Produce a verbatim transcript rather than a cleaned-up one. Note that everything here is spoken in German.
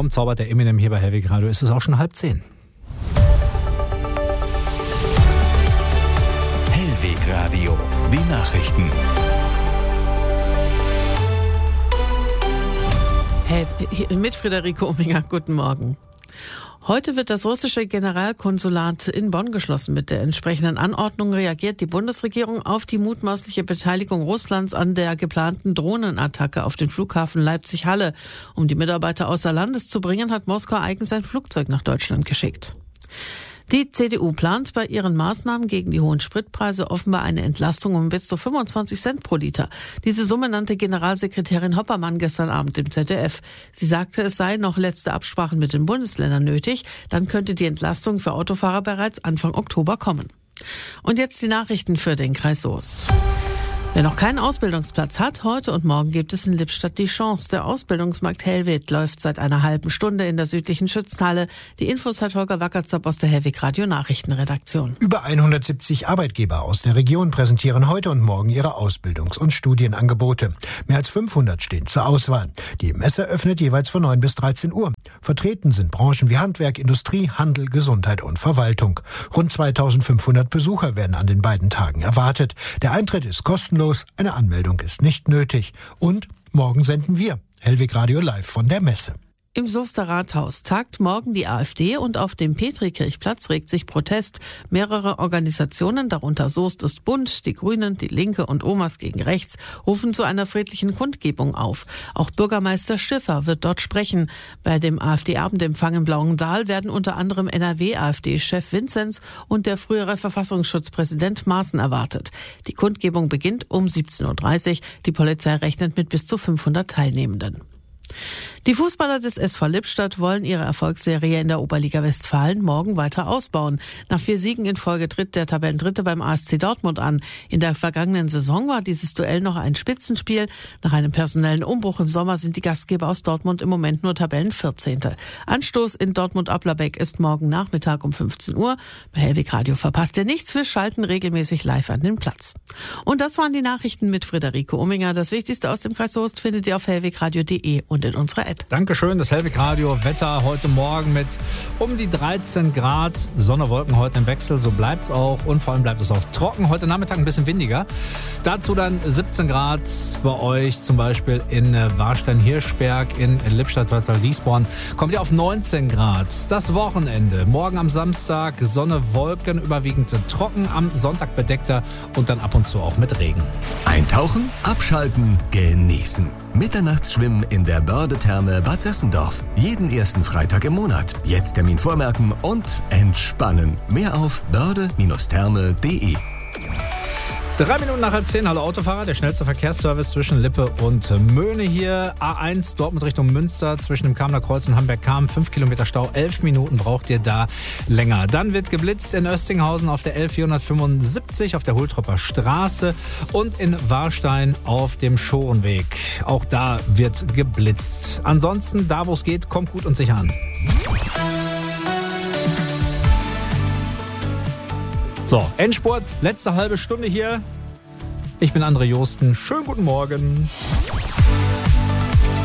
Kaum zaubert der Eminem hier bei Hellweg Radio, ist es auch schon halb zehn. Hellweg Radio, die Nachrichten. Hey, mit Friederike Ominger, guten Morgen. Heute wird das russische Generalkonsulat in Bonn geschlossen. Mit der entsprechenden Anordnung reagiert die Bundesregierung auf die mutmaßliche Beteiligung Russlands an der geplanten Drohnenattacke auf den Flughafen Leipzig-Halle. Um die Mitarbeiter außer Landes zu bringen, hat Moskau eigens ein Flugzeug nach Deutschland geschickt. Die C D U plant bei ihren Maßnahmen gegen die hohen Spritpreise offenbar eine Entlastung um bis zu fünfundzwanzig Cent pro Liter. Diese Summe nannte Generalsekretärin Hoppermann gestern Abend im Z D F. Sie sagte, es seien noch letzte Absprachen mit den Bundesländern nötig. Dann könnte die Entlastung für Autofahrer bereits Anfang Oktober kommen. Und jetzt die Nachrichten für den Kreis Soest. Wer noch keinen Ausbildungsplatz hat, heute und morgen gibt es in Lippstadt die Chance. Der Ausbildungsmarkt Hellweg läuft seit einer halben Stunde in der südlichen Schützenhalle. Die Infos hat Holger Wackertzap aus der Hellweg Radio Nachrichtenredaktion. Über hundertsiebzig Arbeitgeber aus der Region präsentieren heute und morgen ihre Ausbildungs- und Studienangebote. Mehr als fünfhundert stehen zur Auswahl. Die Messe öffnet jeweils von neun bis dreizehn Uhr. Vertreten sind Branchen wie Handwerk, Industrie, Handel, Gesundheit und Verwaltung. Rund zweitausendfünfhundert Besucher werden an den beiden Tagen erwartet. Der Eintritt ist kostenlos. Eine Anmeldung ist nicht nötig. Und morgen senden wir Hellweg Radio live von der Messe. Im Soester Rathaus tagt morgen die AfD und auf dem Petrikirchplatz regt sich Protest. Mehrere Organisationen, darunter Soest ist bunt, die Grünen, die Linke und Omas gegen Rechts, rufen zu einer friedlichen Kundgebung auf. Auch Bürgermeister Schiffer wird dort sprechen. Bei dem AfD-Abendempfang im Blauen Saal werden unter anderem N R W-AfD-Chef Vinzenz und der frühere Verfassungsschutzpräsident Maaßen erwartet. Die Kundgebung beginnt um siebzehn Uhr dreißig. Die Polizei rechnet mit bis zu fünfhundert Teilnehmenden. Die Fußballer des S V Lippstadt wollen ihre Erfolgsserie in der Oberliga Westfalen morgen weiter ausbauen. Nach vier Siegen in Folge tritt der Tabellendritte beim A S C Dortmund an. In der vergangenen Saison war dieses Duell noch ein Spitzenspiel. Nach einem personellen Umbruch im Sommer sind die Gastgeber aus Dortmund im Moment nur Tabellenvierzehnte. Anstoß in Dortmund-Applerbeck ist morgen Nachmittag um fünfzehn Uhr. Bei Hellweg Radio verpasst ihr nichts. Wir schalten regelmäßig live an den Platz. Und das waren die Nachrichten mit Friederike Ominger. Das Wichtigste aus dem Kreis Soest findet ihr auf hellwegradio punkt de und in unserer App. Dankeschön, das Hellweg Radio Wetter heute Morgen mit um die dreizehn Grad, Sonne, Wolken heute im Wechsel, so bleibt es auch und vor allem bleibt es auch trocken. Heute Nachmittag ein bisschen windiger, dazu dann siebzehn Grad bei euch, zum Beispiel in Warstein-Hirschberg, in Lippstadt-Liesborn, kommt ihr auf neunzehn Grad. Das Wochenende, morgen am Samstag Sonne, Wolken, überwiegend trocken, am Sonntag bedeckter und dann ab und zu auch mit Regen. Eintauchen, abschalten, genießen. Mitternachtsschwimmen in der Börde-Therme Bad Sessendorf. Jeden ersten Freitag im Monat. Jetzt Termin vormerken und entspannen. Mehr auf börde Therme punkt de. Drei Minuten nach halb zehn, hallo Autofahrer, der schnellste Verkehrsservice zwischen Lippe und Möhne hier. A eins Dortmund Richtung Münster, zwischen dem Kamener Kreuz und Hamburg-Kamen, fünf Kilometer Stau, elf Minuten braucht ihr da länger. Dann wird geblitzt in Östinghausen auf der L vierhundertfünfundsiebzig auf der Hultropper Straße und in Warstein auf dem Schorenweg. Auch da wird geblitzt. Ansonsten, da wo es geht, kommt gut und sicher an. So, Endspurt, letzte halbe Stunde hier. Ich bin André Josten. Schönen guten Morgen.